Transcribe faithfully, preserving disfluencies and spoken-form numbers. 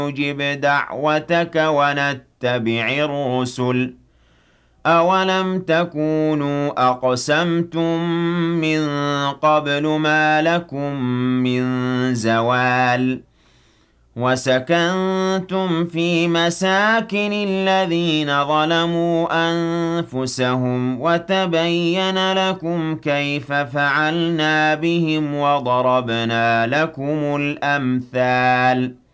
نجب دعوتك ونتبع الرسل أولم تكونوا أقسمتم من قبل ما لكم من زوال وسكنتم في مساكن الذين ظلموا أنفسهم وتبين لكم كيف فعلنا بهم وضربنا لكم الأمثال